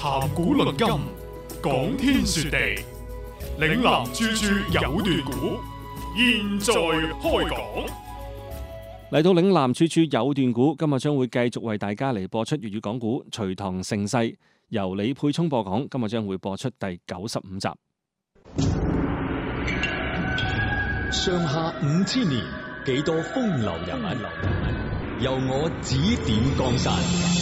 談古論今，講天說地，嶺南處處有段古，現在開講。 嚟到嶺南處處有段古，今日將會繼續為大家嚟播出粵語講古《隋唐盛世》，由李沛聰播講。今日將會播出第95集。 上下5000年，幾多風流人物，由我指點江山。